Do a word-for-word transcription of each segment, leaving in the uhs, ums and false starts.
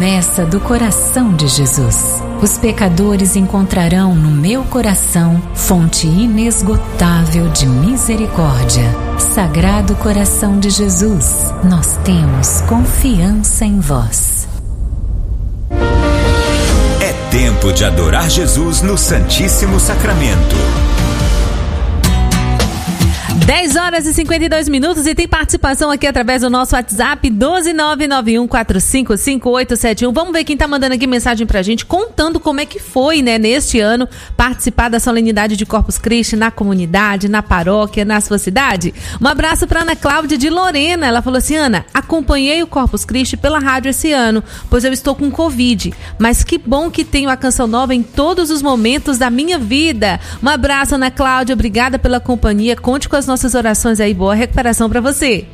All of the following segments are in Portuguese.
promessa do coração de Jesus. Os pecadores encontrarão no meu coração fonte inesgotável de misericórdia. Sagrado coração de Jesus, nós temos confiança em vós. É tempo de adorar Jesus no Santíssimo Sacramento. dez horas e cinquenta e dois minutos e tem participação aqui através do nosso WhatsApp doze nove nove um quatro cinco cinco oito sete um. Vamos ver quem tá mandando aqui mensagem pra gente, contando como é que foi, né, neste ano, participar da solenidade de Corpus Christi na comunidade, na paróquia, na sua cidade. Um abraço pra Ana Cláudia de Lorena. Ela falou assim: Ana, acompanhei o Corpus Christi pela rádio esse ano, pois eu estou com Covid, mas que bom que tenho a Canção Nova em todos os momentos da minha vida. Um abraço, Ana Cláudia, obrigada pela companhia, conte com as nossas orações aí, boa recuperação pra você.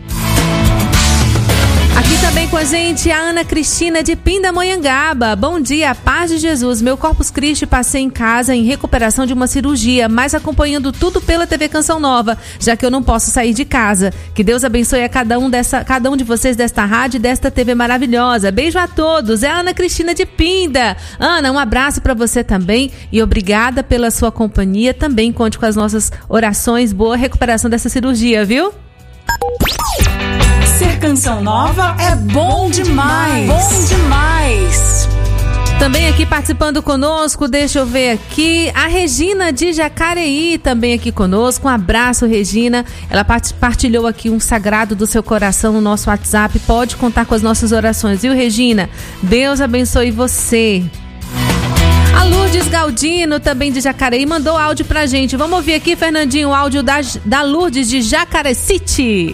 Aqui também com a gente a Ana Cristina de Pindamonhangaba. Bom dia, paz de Jesus. Meu Corpus Christi passei em casa em recuperação de uma cirurgia, mas acompanhando tudo pela T V Canção Nova, já que eu não posso sair de casa. Que Deus abençoe a cada um, dessa, cada um de vocês desta rádio e desta T V maravilhosa. Beijo a todos. É a Ana Cristina de Pinda. Ana, um abraço para você também e obrigada pela sua companhia. Também conte com as nossas orações. Boa recuperação dessa cirurgia, viu? Ser Canção Nova é bom demais. Bom demais. Também aqui participando conosco, deixa eu ver aqui, a Regina de Jacareí também aqui conosco. Um abraço, Regina. Ela partilhou aqui um sagrado do seu coração no nosso WhatsApp. Pode contar com as nossas orações, viu, Regina? Deus abençoe você. A Lourdes Galdino, também de Jacareí, mandou áudio pra gente. Vamos ouvir aqui, Fernandinho, o áudio da, da Lourdes de Jacarecity.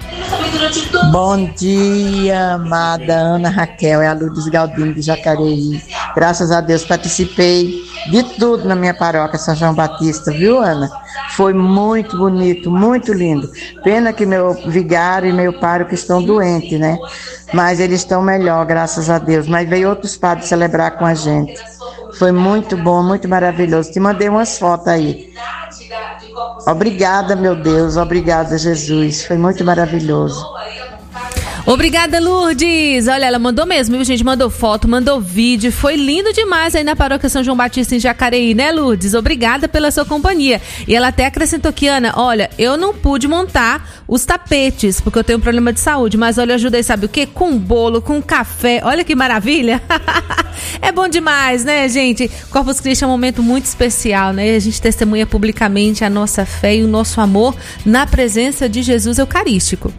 Bom dia, amada Ana Raquel, é a Lourdes Galdino de Jacareí. Graças a Deus participei de tudo na minha paróquia São João Batista, viu, Ana? Foi muito bonito, muito lindo. Pena que meu vigário e meu pároco estão doentes, né? Mas eles estão melhor, graças a Deus. Mas veio outros padres celebrar com a gente. Foi muito bom, muito maravilhoso. Te mandei umas fotos aí. Obrigada, meu Deus. Obrigada, Jesus. Foi muito maravilhoso. Obrigada, Lourdes. Olha, ela mandou mesmo, viu, gente? Mandou foto, mandou vídeo. Foi lindo demais aí na paróquia São João Batista em Jacareí, né, Lourdes? Obrigada pela sua companhia. E ela até acrescentou que, Ana, olha, eu não pude montar os tapetes, porque eu tenho um problema de saúde, mas olha, eu ajudei, sabe o quê? Com bolo, com café. Olha que maravilha. É bom demais, né, gente? Corpus Christi é um momento muito especial, né? A gente testemunha publicamente a nossa fé e o nosso amor na presença de Jesus Eucarístico.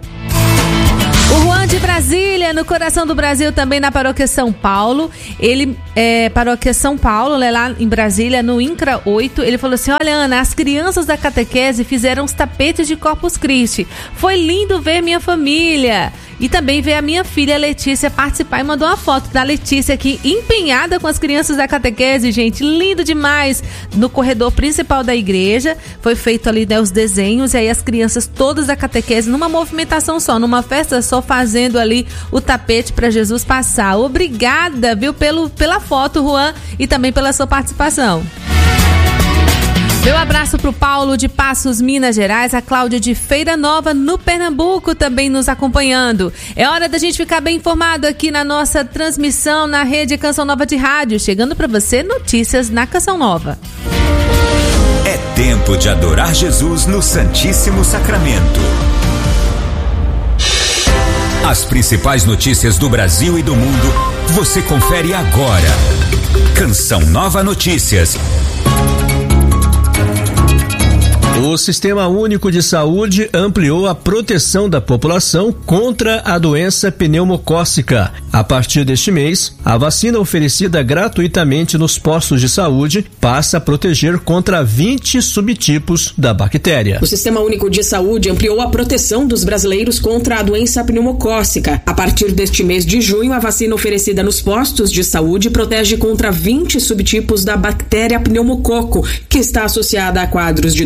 O Juan de Brasília, no coração do Brasil, também na paróquia São Paulo. Ele, é, paróquia São Paulo, né, lá em Brasília, no INCRA oito, ele falou assim: olha, Ana, as crianças da catequese fizeram os tapetes de Corpus Christi. Foi lindo ver minha família. E também ver a minha filha Letícia participar e mandou uma foto da Letícia aqui empenhada com as crianças da catequese, gente, lindo demais, no corredor principal da igreja. Foi feito ali, né, os desenhos, e aí as crianças todas da catequese numa movimentação só, numa festa só, fazendo ali o tapete para Jesus passar. Obrigada, viu, pelo, pela foto, Juan, e também pela sua participação. Meu abraço pro Paulo de Passos, Minas Gerais, a Cláudia de Feira Nova, no Pernambuco, também nos acompanhando. É hora da gente ficar bem informado aqui na nossa transmissão na rede Canção Nova de Rádio, chegando para você notícias na Canção Nova. É tempo de adorar Jesus no Santíssimo Sacramento. As principais notícias do Brasil e do mundo, você confere agora. Canção Nova Notícias. O Sistema Único de Saúde ampliou a proteção da população contra a doença pneumocócica. A partir deste mês, a vacina oferecida gratuitamente nos postos de saúde passa a proteger contra vinte subtipos da bactéria. O Sistema Único de Saúde ampliou a proteção dos brasileiros contra a doença pneumocócica. A partir deste mês de junho, a vacina oferecida nos postos de saúde protege contra vinte subtipos da bactéria pneumococo, que está associada a quadros de dor de ouvido,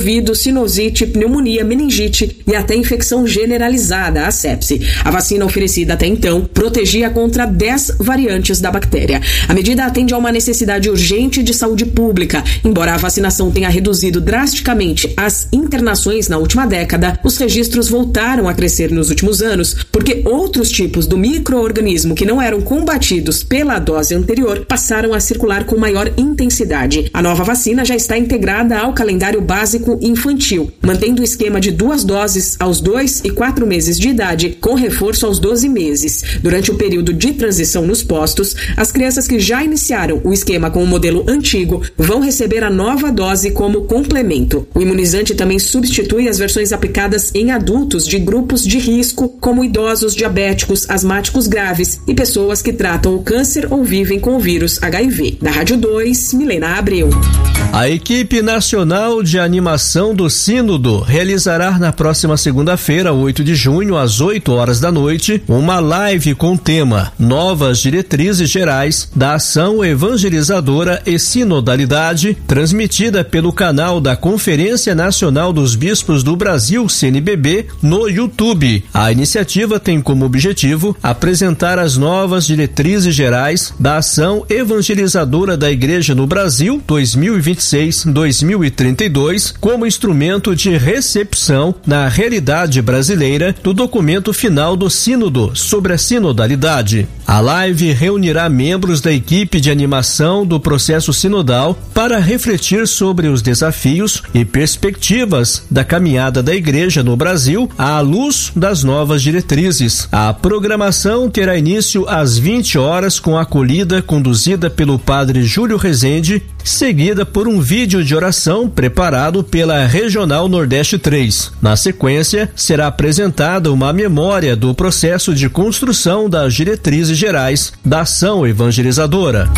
ouvido, sinusite, pneumonia, meningite e até infecção generalizada, a sepse. A vacina oferecida até então protegia contra dez variantes da bactéria. A medida atende a uma necessidade urgente de saúde pública. Embora a vacinação tenha reduzido drasticamente as internações na última década, os registros voltaram a crescer nos últimos anos, porque outros tipos do micro-organismo que não eram combatidos pela dose anterior passaram a circular com maior intensidade. A nova vacina já está integrada ao calendário básico infantil, mantendo o esquema de duas doses aos dois e quatro meses de idade, com reforço aos doze meses. Durante o período de transição nos postos, as crianças que já iniciaram o esquema com o modelo antigo vão receber a nova dose como complemento. O imunizante também substitui as versões aplicadas em adultos de grupos de risco, como idosos, diabéticos, asmáticos graves e pessoas que tratam o câncer ou vivem com o vírus H I V. Da Rádio dois, Milena Abreu. A equipe nacional de animação do Sínodo realizará na próxima segunda-feira, oito de junho, às oito horas da noite, uma live com o tema Novas Diretrizes Gerais da Ação Evangelizadora e Sinodalidade, transmitida pelo canal da Conferência Nacional dos Bispos do Brasil, C N B B, no YouTube. A iniciativa tem como objetivo apresentar as novas diretrizes gerais da Ação Evangelizadora da Igreja no Brasil dois mil e vinte e seis a dois mil e trinta e dois como instrumento de recepção na realidade brasileira do documento final do Sínodo sobre a sinodalidade. A live reunirá membros da equipe de animação do processo sinodal para refletir sobre os desafios e perspectivas da caminhada da Igreja no Brasil à luz das novas diretrizes. A programação terá início às vinte horas com a acolhida conduzida pelo padre Júlio Rezende, seguida por um vídeo de oração preparado pela Regional Nordeste três. Na sequência, será apresentada uma memória do processo de construção das diretrizes gerais da ação evangelizadora.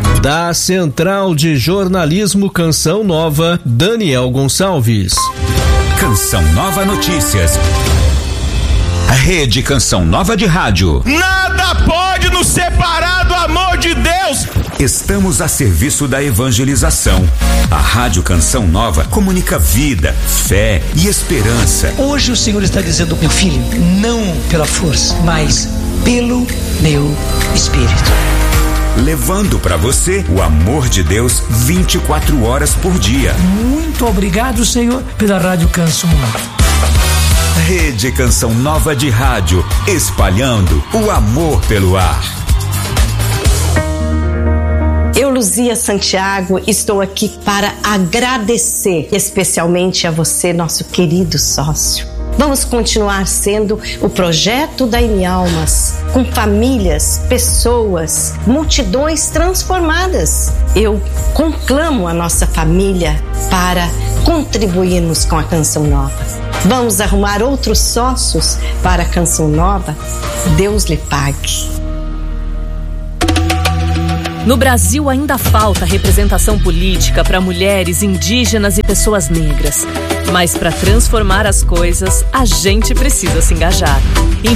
Da Central de Jornalismo Canção Nova, Daniel Gonçalves. Canção Nova Notícias. Rede Canção Nova de Rádio. Nada pode nos separar do amor de Deus. Estamos a serviço da evangelização. A Rádio Canção Nova comunica vida, fé e esperança. Hoje o Senhor está dizendo, meu filho, não pela força, mas pelo meu Espírito. Levando para você o amor de Deus vinte e quatro horas por dia. Muito obrigado, Senhor, pela Rádio Canção Nova. Rede Canção Nova de Rádio, espalhando o amor pelo ar. Eu, Luzia Santiago, estou aqui para agradecer especialmente a você, nosso querido sócio. Vamos continuar sendo o projeto da Em Almas, com famílias, pessoas, multidões transformadas. Eu conclamo a nossa família para contribuirmos com a Canção Nova. Vamos arrumar outros sócios para a Canção Nova? Deus lhe pague. No Brasil ainda falta representação política para mulheres, indígenas e pessoas negras. Mas para transformar as coisas, a gente precisa se engajar.